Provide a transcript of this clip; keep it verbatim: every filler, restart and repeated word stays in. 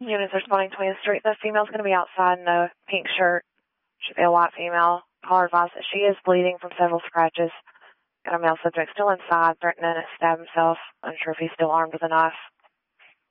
Units responding to twentieth Street. The female's going to be outside in a pink shirt. Should be a white female. Caller advised that she is bleeding from several scratches. Got a male subject still inside, threatening to stab himself. Unsure if he's still armed with a knife.